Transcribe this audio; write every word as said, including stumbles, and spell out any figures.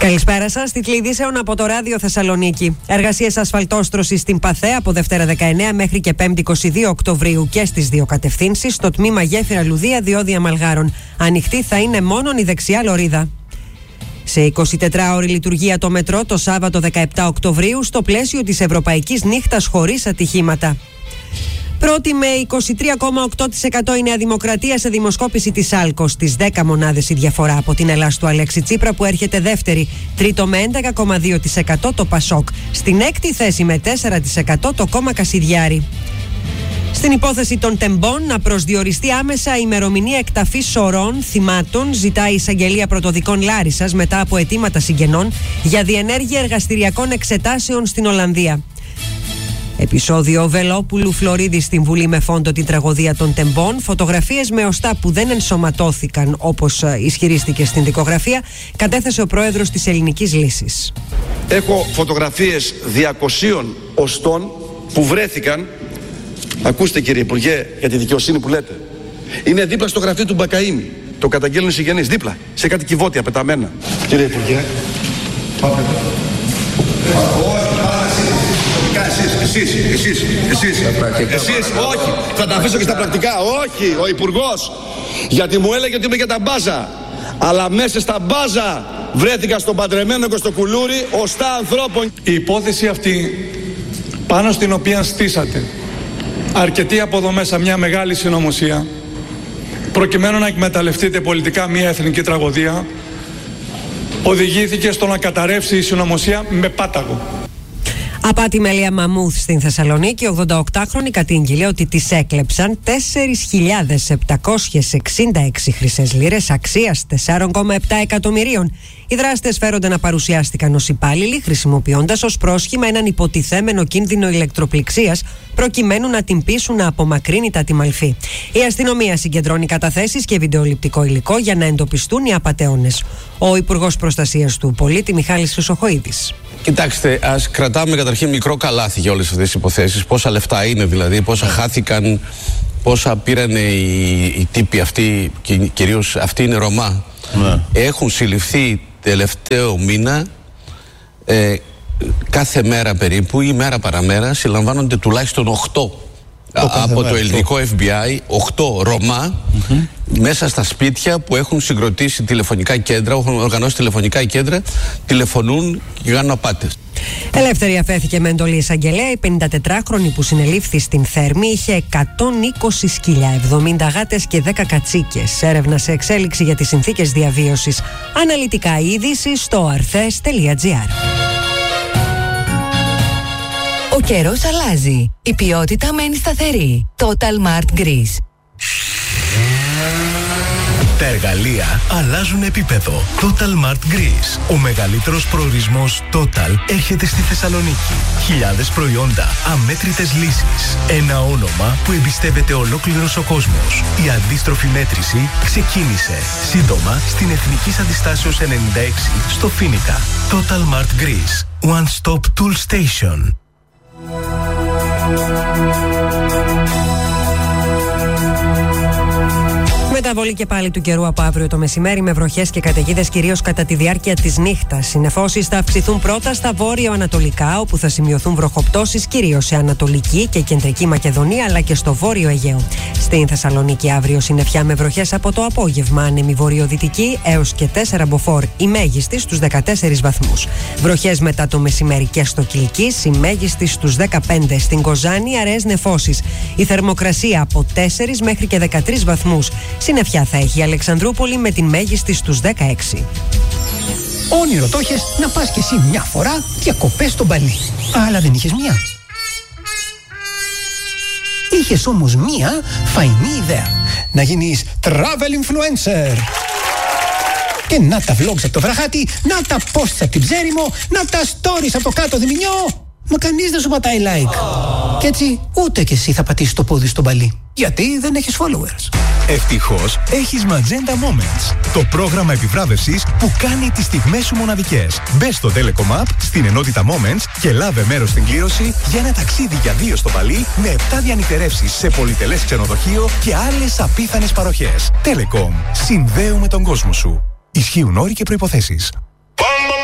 Καλησπέρα σας. Τίτλοι ειδήσεων από το Ράδιο Θεσσαλονίκη. Εργασίες ασφαλτόστρωσης στην ΠΑΘΕ από Δευτέρα δεκαεννέα μέχρι και Πέμπτη είκοσι δύο Οκτωβρίου και στις δύο κατευθύνσεις στο τμήμα Γέφυρα Λουδία Διόδια Μαλγάρων. Ανοιχτή θα είναι μόνον η δεξιά λωρίδα. Σε εικοσιτετράωρη λειτουργία το μετρό το Σάββατο δεκαεπτά Οκτωβρίου στο πλαίσιο της Ευρωπαϊκής Νύχτας χωρίς ατυχήματα. Πρώτη με είκοσι τρία κόμμα οκτώ τοις εκατό η Νέα Δημοκρατία σε δημοσκόπηση της Άλκος. Στις δέκα μονάδες η διαφορά από την Ελλάδα του Αλέξη Τσίπρα που έρχεται δεύτερη. Τρίτο με έντεκα κόμμα δύο τοις εκατό το Πασόκ. Στην έκτη θέση με τέσσερα τοις εκατό το κόμμα Κασιδιάρη. Στην υπόθεση των τεμπών να προσδιοριστεί άμεσα η ημερομηνία εκταφής σωρών θυμάτων ζητάει η Εισαγγελία Πρωτοδικών Λάρισσας μετά από αιτήματα συγγενών για διενέργεια εργαστηριακών εξετάσεων στην Ολλανδία. Επεισόδιο Βελόπουλου Φλωρίδη στην Βουλή με φόντο την τραγωδία των τεμπών. Φωτογραφίες με οστά που δεν ενσωματώθηκαν όπως ισχυρίστηκε στην δικογραφία κατέθεσε ο πρόεδρος της Ελληνικής Λύσης. Έχω φωτογραφίες διακοσίων οστών που βρέθηκαν. Ακούστε κύριε Υπουργέ για τη δικαιοσύνη που λέτε. Είναι δίπλα στο γραφείο του Μπακαΐμη. Το καταγγέλνουν οι συγγενείς. Δίπλα σε κάτι κυβότια πεταμένα. Κύριε Υπουργέ. Πάμε. Εσείς, εσείς, εσείς, εσείς, όχι, θα τα αφήσω και στα πρακτικά, όχι, ο Υπουργός, γιατί μου έλεγε ότι είμαι για τα μπάζα, αλλά μέσα στα μπάζα βρέθηκα στον Παντρεμένο και στο Κουλούρι οστά ανθρώπων. Η υπόθεση αυτή, πάνω στην οποία στήσατε αρκετοί από εδώ μέσα μια μεγάλη συνωμοσία, προκειμένου να εκμεταλλευτείτε πολιτικά μια εθνική τραγωδία, οδηγήθηκε στο να καταρρεύσει η συνωμοσία με πάταγο. Απάτη Μελία Μαμούθ στην Θεσσαλονίκη, ογδονταοκτάχρονη κατήγγειλε ότι της έκλεψαν τέσσερις χιλιάδες επτακόσιες εξήντα έξι χρυσές λίρες αξίας τέσσερα κόμμα επτά εκατομμυρίων. Οι δράστες φέρονται να παρουσιάστηκαν ως υπάλληλοι, χρησιμοποιώντας ως πρόσχημα έναν υποτιθέμενο κίνδυνο ηλεκτροπληξίας, προκειμένου να την πείσουν να απομακρύνει τα τιμαλφή. Η αστυνομία συγκεντρώνει καταθέσεις και βιντεοληπτικό υλικό για να εντοπιστούν οι απατεώνες. Ο Υπουργός Προστασίας του Πολίτη Μιχάλης Χρυσοχοΐδης. Κοιτάξτε, ας κρατάμε καταρχήν μικρό καλάθι για όλες αυτές τις υποθέσεις. Πόσα λεφτά είναι δηλαδή, πόσα χάθηκαν, πόσα πήραν οι, οι τύποι αυτοί, κυρίως αυτοί είναι Ρωμά. Ναι. Έχουν συλληφθεί τελευταίο μήνα, ε, κάθε μέρα περίπου ή μέρα παραμέρα συλλαμβάνονται τουλάχιστον οκτώ από το ελληνικό εφ μπι άι, οκτώ Ρωμά mm-hmm. μέσα στα σπίτια που έχουν συγκροτήσει τηλεφωνικά κέντρα, έχουν οργανώσει τηλεφωνικά κέντρα, τηλεφωνούν και κάνουν απάτες. Ελεύθερη αφέθηκε με εντολή εισαγγελέα. Η πενηντατετράχρονη που συνελήφθη στην Θέρμη είχε εκατόν είκοσι σκυλιά, εβδομήντα γάτες και δέκα κατσίκες. Έρευνα σε εξέλιξη για τις συνθήκες διαβίωσης. Αναλυτικά είδηση στο αρθές τελεία τζι άρ. Ο καιρός αλλάζει. Η ποιότητα μένει σταθερή. Total Mart Greece. Τα εργαλεία αλλάζουν επίπεδο. Total Mart Greece. Ο μεγαλύτερος προορισμός Total έρχεται στη Θεσσαλονίκη. Χιλιάδες προϊόντα, αμέτρητες λύσεις. Ένα όνομα που εμπιστεύεται ολόκληρος ο κόσμος. Η αντίστροφη μέτρηση ξεκίνησε. Σύντομα στην Εθνικής Αντιστάσεως ενενήντα έξι στο Φοίνικα. Total Mart Greece. One Stop Tool Station. Μεταβολή και πάλι του καιρού από αύριο το μεσημέρι με βροχές και καταιγίδες κυρίως κατά τη διάρκεια της νύχτας. Οι νεφώσεις θα αυξηθούν πρώτα στα βόρειο-ανατολικά, όπου θα σημειωθούν βροχοπτώσεις κυρίως σε Ανατολική και Κεντρική Μακεδονία αλλά και στο Βόρειο Αιγαίο. Στην Θεσσαλονίκη αύριο συννεφιά με βροχές από το απόγευμα, άνεμη βορειοδυτική έως και τέσσερα μποφόρ, η μέγιστη στους δεκατέσσερις βαθμούς. Βροχές μετά το μεσημέρι και στο Κιλκής, η μέγιστη στους δεκαπέντε. Στην Κοζάνη αραιές νεφώσεις. Η θερμοκρασία από τέσσερις μέχρι και δεκατρείς βαθμούς. Συννεφιά θα έχει η Αλεξανδρούπολη με την μέγιστη στους δεκαέξι. Όνειρο το έχεις να πας κι εσύ μια φορά διακοπές στον Παλί. Αλλά δεν είχες μία. Είχες όμως μία φαϊνή ιδέα. Να γίνεις travel influencer. Και να τα vlogs από το βραχάτι, να τα posts από την Ψέριμο, να τα stories από το κάτω Διμηνιό. Μα κανείς δεν σου πατάει like. Oh. Και έτσι ούτε κι εσύ θα πατήσεις το πόδι στον Παλί. Γιατί δεν έχεις followers. Ευτυχώς έχεις Magenta Moments, το πρόγραμμα επιβράβευσης που κάνει τις στιγμές σου μοναδικές. Μπες στο Telecom App, στην ενότητα Moments και λάβε μέρος στην κλήρωση για ένα ταξίδι για δύο στο Παλί με επτά διανυκτερεύσεις σε πολυτελές ξενοδοχείο και άλλες απίθανες παροχές. Telecom. Συνδέουμε τον κόσμο σου. Ισχύουν όροι και προϋποθέσεις.